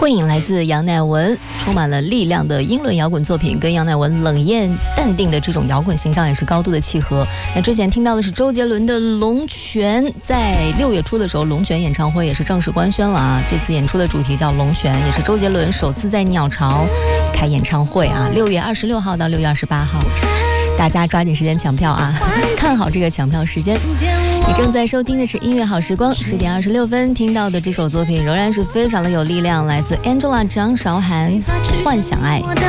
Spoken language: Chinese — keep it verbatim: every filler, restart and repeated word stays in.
Queen 来自杨乃文，充满了力量的英伦摇滚作品，跟杨乃文冷艳淡定的这种摇滚形象也是高度的契合。那之前听到的是周杰伦的《龙泉》，在六月初的时候，龙泉演唱会也是正式官宣了啊。这次演出的主题叫龙泉，也是周杰伦首次在鸟巢开演唱会啊，六月二十六号到六月二十八号。大家抓紧时间抢票啊！看好这个抢票时间。你正在收听的是音乐好时光，十点二十六分听到的这首作品仍然是非常的有力量，来自 Angela 张韶涵《幻想爱》。